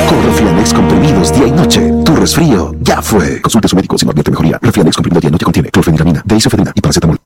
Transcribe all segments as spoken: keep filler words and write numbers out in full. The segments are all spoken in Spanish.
Con Refianex comprimidos día y noche, tu resfrío ya fue. Consulte a su médico si no advierte mejoría. Refianex comprimido día y noche contiene clorfeniramina, deisofedrina y paracetamol.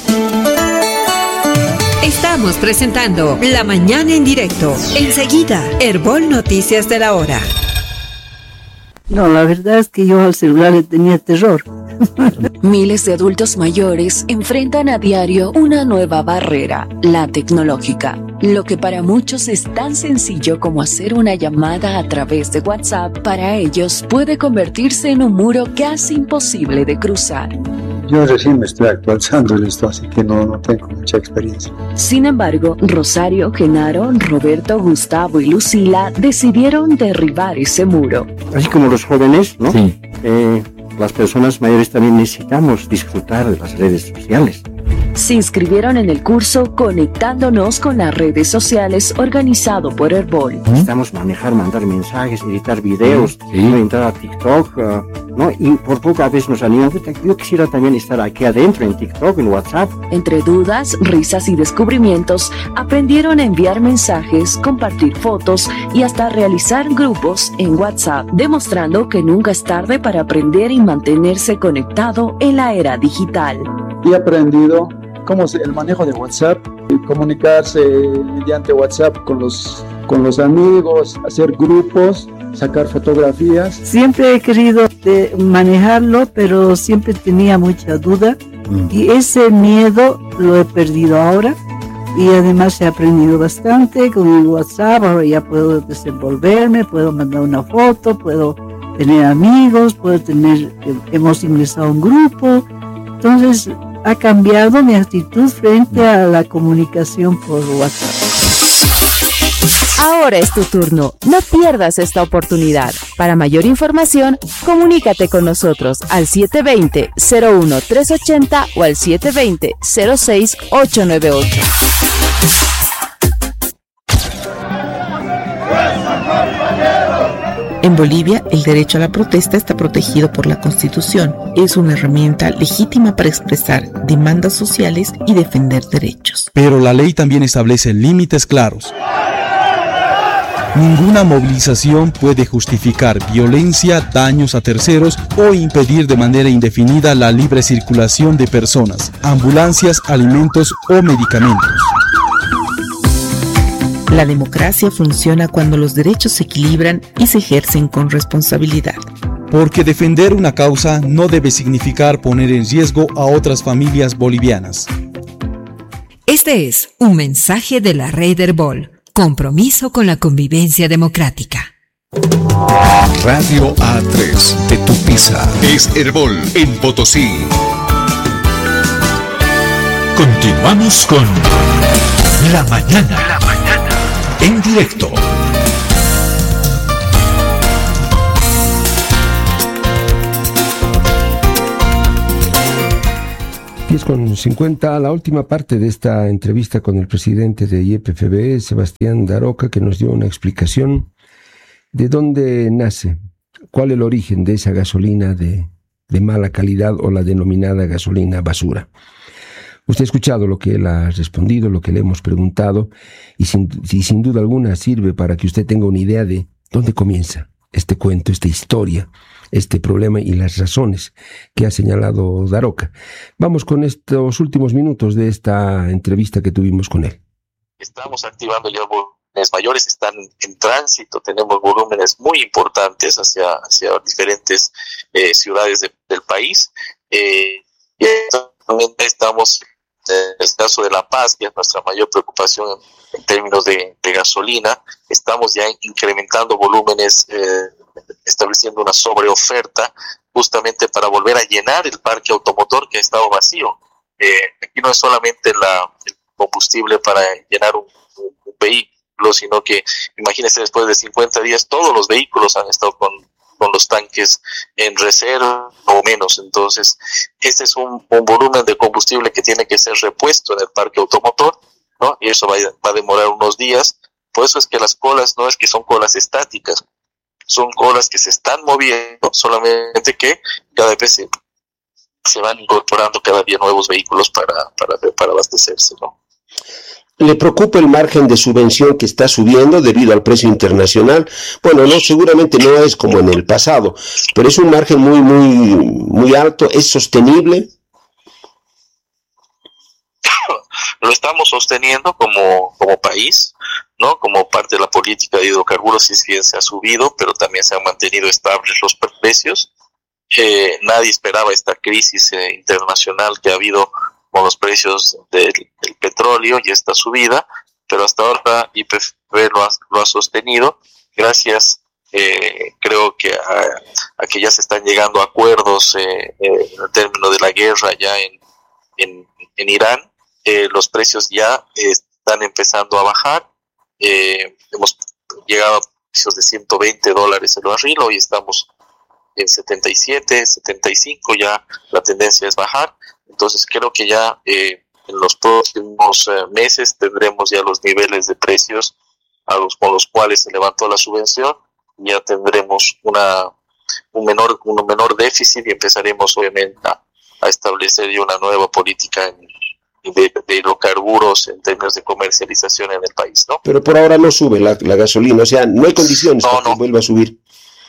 Estamos presentando La Mañana en Directo. Enseguida, Herbol Noticias de la Hora. No, la verdad es que yo al celular le tenía terror. Miles de adultos mayores enfrentan a diario una nueva barrera, la tecnológica. Lo que para muchos es tan sencillo como hacer una llamada a través de WhatsApp, para ellos puede convertirse en un muro casi imposible de cruzar. Yo recién me estoy actualizando en esto, así que no, no tengo mucha experiencia. Sin embargo, Rosario, Genaro, Roberto, Gustavo y Lucila decidieron derribar ese muro. Así como los jóvenes, ¿no? Sí. Eh, las personas mayores también necesitamos disfrutar de las redes sociales. Se inscribieron en el curso Conectándonos con las redes sociales, organizado por Herbol. Necesitamos manejar, mandar mensajes, editar videos, sí. entrar a TikTok, uh, ¿no? Y por poco a veces nos animan. Yo quisiera también estar aquí adentro en TikTok, en WhatsApp. Entre dudas, risas y descubrimientos, aprendieron a enviar mensajes, compartir fotos y hasta realizar grupos en WhatsApp, demostrando que nunca es tarde para aprender y mantenerse conectado en la era digital. Y he aprendido cómo es el manejo de WhatsApp, comunicarse mediante WhatsApp con los, con los amigos, hacer grupos, sacar fotografías. Siempre he querido de manejarlo, pero siempre tenía mucha duda mm. y ese miedo lo he perdido ahora. Y además he aprendido bastante con el WhatsApp. Ahora ya puedo desenvolverme, puedo mandar una foto, puedo tener amigos, puedo tener, hemos ingresado a un grupo. Entonces ha cambiado mi actitud frente a la comunicación por WhatsApp. Ahora es tu turno. No pierdas esta oportunidad. Para mayor información, comunícate con nosotros al siete dos cero, cero uno tres ocho cero o al siete dos cero, cero seis ocho nueve ocho. En Bolivia, el derecho a la protesta está protegido por la Constitución. Es una herramienta legítima para expresar demandas sociales y defender derechos. Pero la ley también establece límites claros. Ninguna movilización puede justificar violencia, daños a terceros o impedir de manera indefinida la libre circulación de personas, ambulancias, alimentos o medicamentos. La democracia funciona cuando los derechos se equilibran y se ejercen con responsabilidad. Porque defender una causa no debe significar poner en riesgo a otras familias bolivianas. Este es un mensaje de la Red Herbol. Compromiso con la convivencia democrática. Radio A tres de Tupiza es Herbol en Potosí. Continuamos con La Mañana. La Mañana. En directo. diez con cincuenta, la última parte de esta entrevista con el presidente de Y P F B, Sebastián Daroca, que nos dio una explicación de dónde nace, cuál es el origen de esa gasolina de, de mala calidad o la denominada gasolina basura. Usted ha escuchado lo que él ha respondido, lo que le hemos preguntado, y sin, y sin duda alguna sirve para que usted tenga una idea de dónde comienza este cuento, esta historia, este problema y las razones que ha señalado Daroca. Vamos con estos últimos minutos de esta entrevista que tuvimos con él. Estamos activando ya volúmenes mayores, están en tránsito, tenemos volúmenes muy importantes hacia, hacia diferentes eh, ciudades de, del país. Eh, y también estamos en el caso de La Paz, que es nuestra mayor preocupación en, en términos de, de gasolina. Estamos ya incrementando volúmenes, eh, estableciendo una sobreoferta justamente para volver a llenar el parque automotor que ha estado vacío. Eh, aquí no es solamente la, el combustible para llenar un, un, un vehículo, sino que imagínense, después de cincuenta días todos los vehículos han estado con, con los tanques en reserva o menos. Entonces ese es un, un volumen de combustible que tiene que ser repuesto en el parque automotor, ¿no? Y eso va a, va a demorar unos días. Por eso es que las colas no es que son colas estáticas, son colas que se están moviendo, solamente que cada vez se, se van incorporando cada día nuevos vehículos para, para, para abastecerse, ¿no? ¿Le preocupa el margen de subvención que está subiendo debido al precio internacional? Bueno, no, seguramente no es como en el pasado, pero es un margen muy, muy, muy alto. ¿Es sostenible? Lo estamos sosteniendo como, como país, ¿no? Como parte de la política de hidrocarburos, si bien se ha subido, pero también se han mantenido estables los precios. Eh, nadie esperaba esta crisis eh, internacional que ha habido con los precios del, del petróleo y esta subida, pero hasta ahora Y P F B lo ha, lo ha sostenido, gracias eh, creo que a, a que ya se están llegando a acuerdos eh, eh, en el término de la guerra ya en, en, en Irán. Eh, los precios ya eh, están empezando a bajar, eh, hemos llegado a precios de ciento veinte dólares el barril, hoy estamos en setenta y siete, setenta y cinco, ya la tendencia es bajar. Entonces creo que ya eh, en los próximos eh, meses tendremos ya los niveles de precios a los con los cuales se levantó la subvención, ya tendremos una un menor un menor déficit y empezaremos obviamente a, a establecer ya una nueva política en, de, de hidrocarburos en términos de comercialización en el país, ¿no? Pero por ahora no sube la, la gasolina, o sea, no hay condiciones no, para no. que vuelva a subir.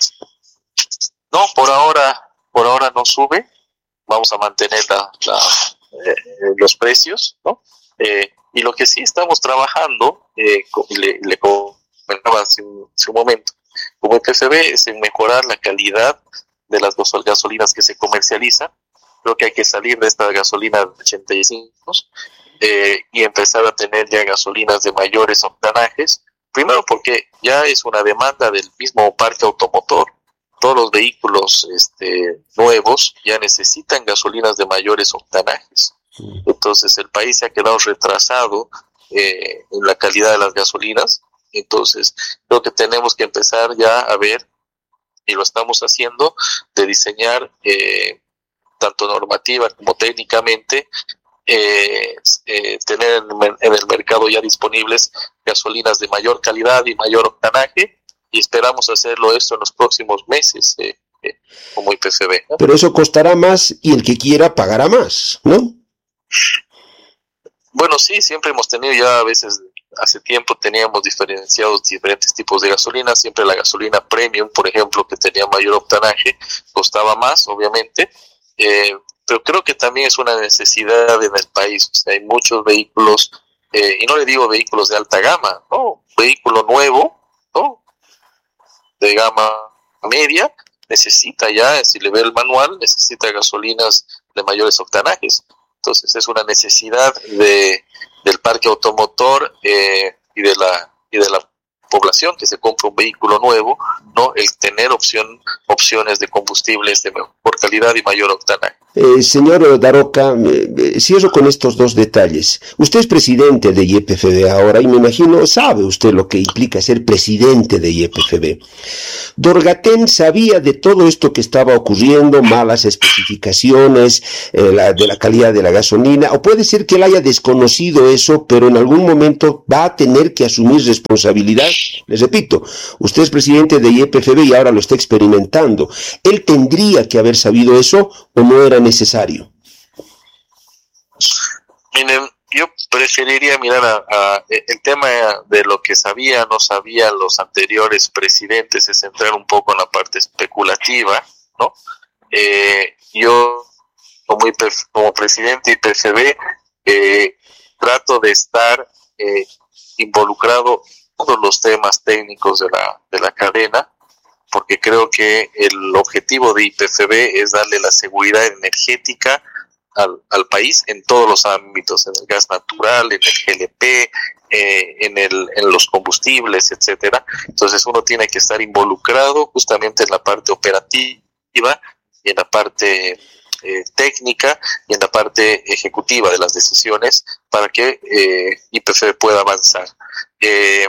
No, por ahora por ahora no sube. Vamos a mantener la, la, eh, los precios, ¿no? Eh, y lo que sí estamos trabajando, eh, le, le comentaba hace un, hace un momento, como Y P F B, es en mejorar la calidad de las gasolinas que se comercializan. Creo que hay que salir de esta gasolina de ochenta y cinco eh, y empezar a tener ya gasolinas de mayores octanajes. Primero porque ya es una demanda del mismo parque automotor. Todos los vehículos este, nuevos ya necesitan gasolinas de mayores octanajes. Entonces el país se ha quedado retrasado eh, en la calidad de las gasolinas. Entonces creo que tenemos que empezar ya a ver, y lo estamos haciendo, de diseñar eh, tanto normativa como técnicamente, eh, eh, tener en, en el mercado ya disponibles gasolinas de mayor calidad y mayor octanaje. Y esperamos hacerlo esto en los próximos meses, eh, eh, como Y P F B, ¿no? Pero eso costará más y el que quiera pagará más, ¿no? Bueno, sí, siempre hemos tenido ya a veces, hace tiempo teníamos diferenciados diferentes tipos de gasolina. Siempre la gasolina premium, por ejemplo, que tenía mayor octanaje, costaba más, obviamente. Eh, pero creo que también es una necesidad en el país. O sea, hay muchos vehículos, eh, y no le digo vehículos de alta gama, no, vehículo nuevo, ¿no? De gama media, necesita ya, si le ve el manual, necesita gasolinas de mayores octanajes. Entonces es una necesidad de del parque automotor eh, y de la y de la población que se compra un vehículo nuevo, no el tener opción opciones de combustibles de mejor calidad y mayor octanaje. Eh, señor Daroca, eh, cierro con estos dos detalles. Usted es presidente de Y P F B ahora y me imagino sabe usted lo que implica ser presidente de Y P F B. Dorgatén sabía de todo esto que estaba ocurriendo, malas especificaciones eh, la, de la calidad de la gasolina, o puede ser que él haya desconocido eso, pero en algún momento va a tener que asumir responsabilidad. Les repito, usted es presidente de Y P F B y ahora lo está experimentando. ¿Él tendría que haber sabido eso o no era necesario? Miren, yo preferiría mirar a, a el tema de lo que sabía no sabían los anteriores presidentes, es entrar un poco en la parte especulativa, ¿no? Eh, yo como, I P F, como presidente de Y P F B eh, trato de estar eh, involucrado en todos los temas técnicos de la de la cadena, porque creo que el objetivo de Y P F B es darle la seguridad energética al, al país en todos los ámbitos, en el gas natural, en el G L P, eh, en, el, en los combustibles, etcétera. Entonces uno tiene que estar involucrado justamente en la parte operativa y en la parte eh, técnica y en la parte ejecutiva de las decisiones para que eh, Y P F B pueda avanzar. Eh,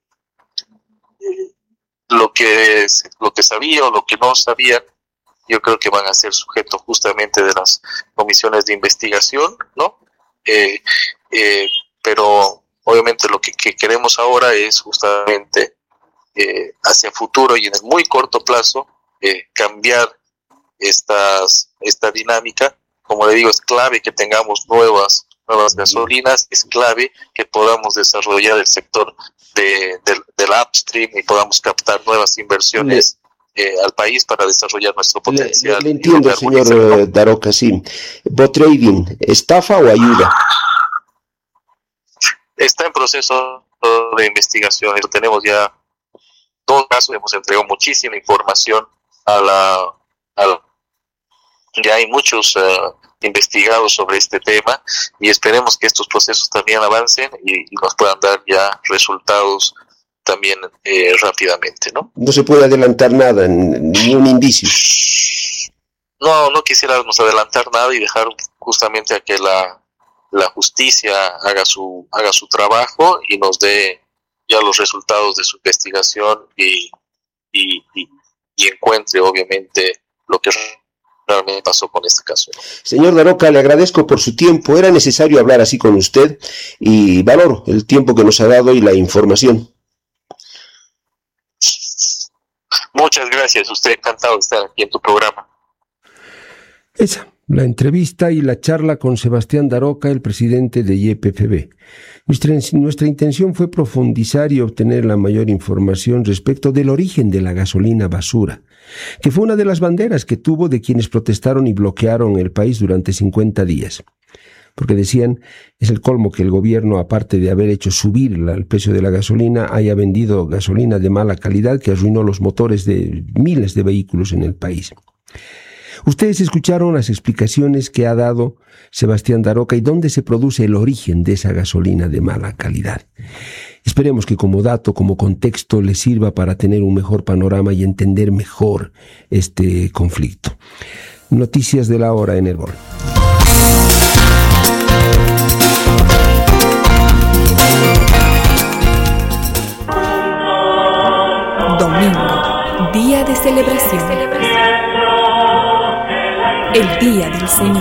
lo que lo que sabía o lo que no sabían, yo creo que van a ser sujetos justamente de las comisiones de investigación, ¿no? Eh, eh, pero obviamente lo que, que queremos ahora es justamente eh, hacia futuro y en el muy corto plazo eh, cambiar estas esta dinámica. Como le digo, es clave que tengamos nuevas nuevas gasolinas, es clave que podamos desarrollar el sector de, de, del upstream y podamos captar nuevas inversiones eh, al país para desarrollar nuestro potencial. Le, le entiendo, señor Daroca, sí. Botrading, ¿estafa o ayuda? Está en proceso de investigación. Tenemos ya dos casos, hemos entregado muchísima información a la... A la ya hay muchos uh, investigados sobre este tema y esperemos que estos procesos también avancen y, y nos puedan dar ya resultados también eh, rápidamente, ¿no? No se puede adelantar nada, ni un indicio. No, no quisiéramos adelantar nada y dejar justamente a que la, la justicia haga su haga su trabajo y nos dé ya los resultados de su investigación y, y, y, y encuentre obviamente lo que realmente pasó con este caso. Señor Daroca, le agradezco por su tiempo. Era necesario hablar así con usted y valoro el tiempo que nos ha dado y la información. Muchas gracias. Usted encantado de estar aquí en tu programa. Esa, la entrevista y la charla con Sebastián Daroca, el presidente de Y P F B. Nuestra, nuestra intención fue profundizar y obtener la mayor información respecto del origen de la gasolina basura, que fue una de las banderas que tuvo de quienes protestaron y bloquearon el país durante cincuenta días. Porque decían, es el colmo que el gobierno, aparte de haber hecho subir el precio de la gasolina, haya vendido gasolina de mala calidad que arruinó los motores de miles de vehículos en el país. Ustedes escucharon las explicaciones que ha dado Sebastián Daroca y dónde se produce el origen de esa gasolina de mala calidad. Esperemos que como dato, como contexto, les sirva para tener un mejor panorama y entender mejor este conflicto. Noticias de la hora en Herbol. Domingo, día de celebración. El día del Señor.